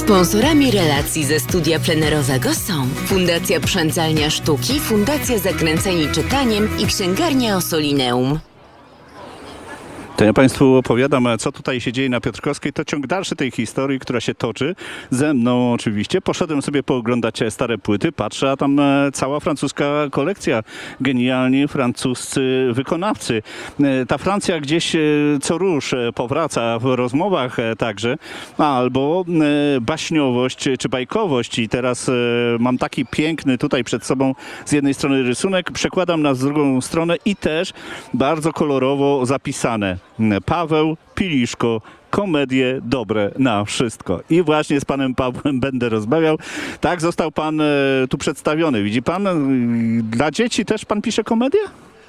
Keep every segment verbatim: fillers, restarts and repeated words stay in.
Sponsorami relacji ze studia plenerowego są Fundacja Przędzalnia Sztuki, Fundacja Zakręceni Czytaniem i Księgarnia Ossolineum. To ja Państwu opowiadam, co tutaj się dzieje na Piotrkowskiej. To ciąg dalszy tej historii, która się toczy. Ze mną oczywiście. Poszedłem sobie pooglądać stare płyty. Patrzę, a tam cała francuska kolekcja. Genialni francuscy wykonawcy. Ta Francja gdzieś co rusz powraca w rozmowach także. Albo baśniowość czy bajkowość. I teraz mam taki piękny tutaj przed sobą z jednej strony rysunek. Przekładam na z drugą stronę i też bardzo kolorowo zapisane. Paweł Piliszko, komedie dobre na wszystko. I właśnie z panem Pawłem będę rozmawiał. Tak, został pan e, tu przedstawiony. Widzi pan, e, dla dzieci też pan pisze komedię?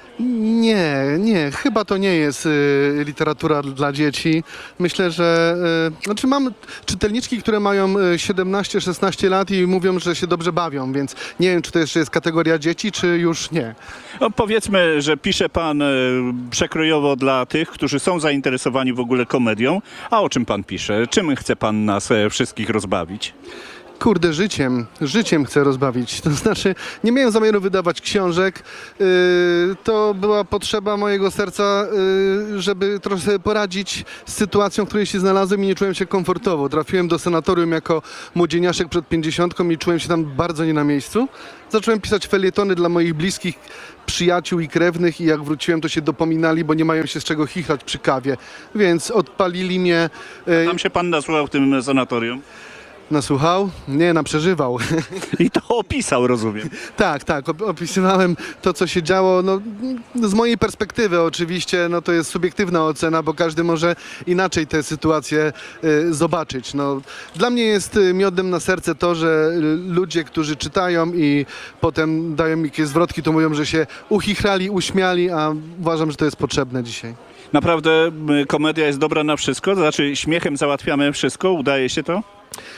Nie, nie, chyba to nie jest y, literatura dla dzieci. Myślę, że y, znaczy mam czytelniczki, które mają siedemnaście szesnaście lat i mówią, że się dobrze bawią, więc nie wiem, czy to jeszcze jest kategoria dzieci, czy już nie. No, powiedzmy, że pisze pan e, przekrojowo dla tych, którzy są zainteresowani w ogóle komedią. A o czym pan pisze? Czym chce pan nas e, wszystkich rozbawić? Kurde, życiem, życiem chcę rozbawić. To znaczy, nie miałem zamiaru wydawać książek. Yy, to była potrzeba mojego serca, yy, żeby trochę sobie poradzić z sytuacją, w której się znalazłem i nie czułem się komfortowo. Trafiłem do sanatorium jako młodzieniaszek przed pięćdziesiątką i czułem się tam bardzo nie na miejscu. Zacząłem pisać felietony dla moich bliskich przyjaciół i krewnych i jak wróciłem, to się dopominali, bo nie mają się z czego chichrać przy kawie. Więc odpalili mnie. Yy, Tam się pan nasłuchał w tym sanatorium? Nasłuchał? Nie, naprzeżywał. I to opisał, rozumiem. Tak, tak, op- opisywałem to, co się działo. No, z mojej perspektywy oczywiście, no to jest subiektywna ocena, bo każdy może inaczej tę sytuację y, zobaczyć. No, dla mnie jest y, miodem na serce to, że y, ludzie, którzy czytają i potem dają mi jakieś zwrotki, to mówią, że się uchichrali, uśmiali, a uważam, że to jest potrzebne dzisiaj. Naprawdę y, komedia jest dobra na wszystko? To znaczy śmiechem załatwiamy wszystko? Udaje się to?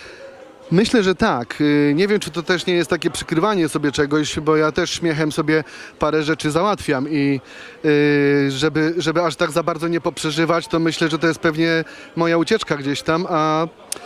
Myślę, że tak. Y, Nie wiem, czy to też nie jest takie przykrywanie sobie czegoś, bo ja też śmiechem sobie parę rzeczy załatwiam i y, żeby, żeby aż tak za bardzo nie poprzeżywać, to myślę, że to jest pewnie moja ucieczka gdzieś tam, a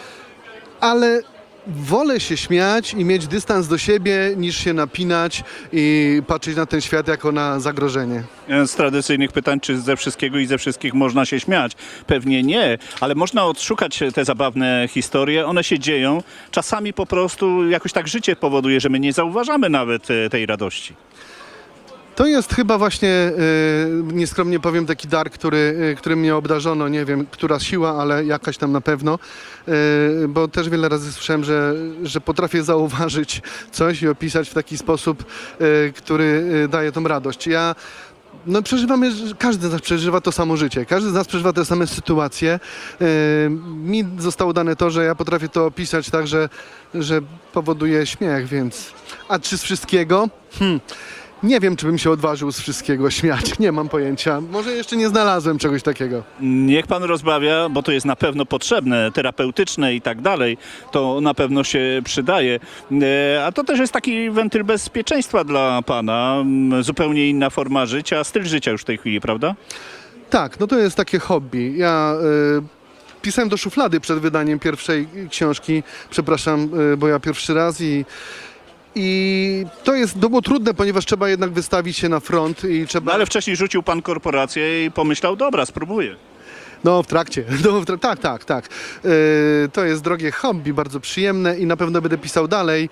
ale wolę się śmiać i mieć dystans do siebie, niż się napinać i patrzeć na ten świat jako na zagrożenie. Z tradycyjnych pytań, czy ze wszystkiego i ze wszystkich można się śmiać? Pewnie nie, ale można odszukać te zabawne historie. One się dzieją. Czasami po prostu jakoś tak życie powoduje, że my nie zauważamy nawet e, tej radości. To jest chyba właśnie, y, nieskromnie powiem, taki dar, który, y, którym mnie obdarzono. Nie wiem, która siła, ale jakaś tam na pewno. Y, bo też wiele razy słyszałem, że, że potrafię zauważyć coś i opisać w taki sposób, y, który y, daje tą radość. Ja No przeżywamy, każdy z nas przeżywa to samo życie, każdy z nas przeżywa te same sytuacje. Yy, mi zostało dane to, że ja potrafię to opisać tak, że, że powoduje śmiech, więc... A czy z wszystkiego? Hmm. Nie wiem, czy bym się odważył z wszystkiego śmiać, nie mam pojęcia. Może jeszcze nie znalazłem czegoś takiego. Niech pan rozmawia, bo to jest na pewno potrzebne, terapeutyczne i tak dalej. To na pewno się przydaje. E, A to też jest taki wentyl bezpieczeństwa dla pana. M, Zupełnie inna forma życia, styl życia już w tej chwili, prawda? Tak, no to jest takie hobby. Ja y, pisałem do szuflady przed wydaniem pierwszej książki. Przepraszam, y, bo ja pierwszy raz i... I to jest to było trudne, ponieważ trzeba jednak wystawić się na front i trzeba... No ale wcześniej rzucił pan korporację i pomyślał, dobra, spróbuję. No w trakcie, no, w tra- tak, tak, tak. Yy, to jest drogie hobby, bardzo przyjemne i na pewno będę pisał dalej.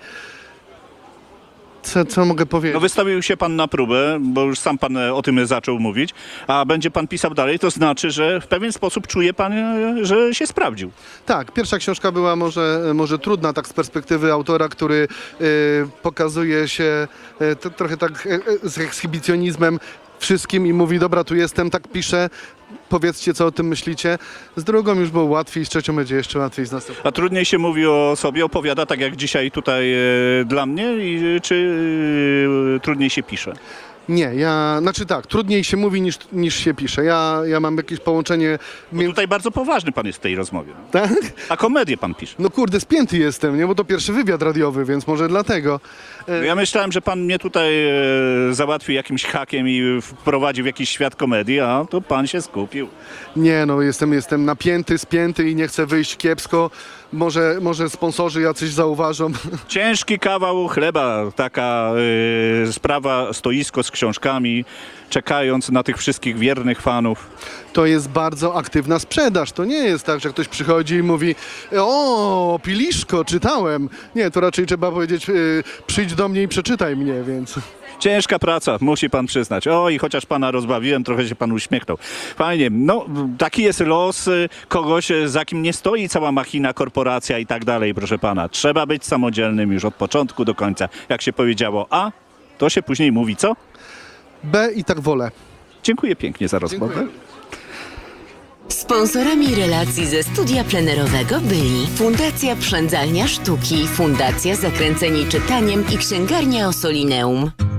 Co, co mogę powiedzieć? No wystawił się pan na próbę, bo już sam pan e, o tym zaczął mówić, a będzie pan pisał dalej, to znaczy, że w pewien sposób czuje pan, e, że się sprawdził. Tak, pierwsza książka była może, może trudna, tak z perspektywy autora, który y, pokazuje się y, to, trochę tak y, z ekshibicjonizmem wszystkim i mówi, dobra, tu jestem, tak piszę, powiedzcie, co o tym myślicie. Z drugą już było łatwiej, z trzecią będzie jeszcze łatwiej, z następną. A trudniej się mówi o sobie, opowiada tak jak dzisiaj tutaj e, dla mnie, i, czy e, trudniej się pisze? Nie, ja, znaczy tak, trudniej się mówi niż, niż się pisze. Ja, ja mam jakieś połączenie... Bo między- tutaj bardzo poważny pan jest w tej rozmowie. No. Tak? A komedię pan pisze. No kurde, spięty jestem, nie? Bo to pierwszy wywiad radiowy, więc może dlatego. No ja myślałem, że pan mnie tutaj e, załatwi jakimś hakiem i wprowadził w jakiś świat komedii, a tu pan się skupił. Nie, no jestem, jestem napięty, spięty i nie chcę wyjść kiepsko. Może, może sponsorzy jacyś zauważą. Ciężki kawał chleba, taka e, sprawa, stoisko z książkami, czekając na tych wszystkich wiernych fanów. To jest bardzo aktywna sprzedaż. To nie jest tak, że ktoś przychodzi i mówi: o, Piliszko, czytałem. Nie, to raczej trzeba powiedzieć: y, przyjdź do mnie i przeczytaj mnie, więc... Ciężka praca, musi pan przyznać. O, i chociaż pana rozbawiłem, trochę się pan uśmiechnął. Fajnie. No, taki jest los y, kogoś, y, za kim nie stoi cała machina, korporacja i tak dalej, proszę pana. Trzeba być samodzielnym już od początku do końca. Jak się powiedziało A, to się później mówi co? B i tak wolę. Dziękuję pięknie za rozmowę. Dziękuję. Sponsorami relacji ze studia plenerowego byli Fundacja Przędzalnia Sztuki, Fundacja Zakręceni Czytaniem i Księgarnia Osolineum.